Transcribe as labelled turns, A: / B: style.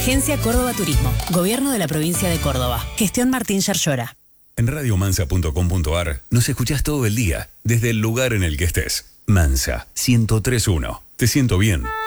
A: Agencia Córdoba Turismo. Gobierno de la provincia de Córdoba. Gestión Martín Yerllora.
B: En radiomansa.com.ar nos escuchás todo el día, desde el lugar en el que estés. Mansa 103.1. Te siento bien.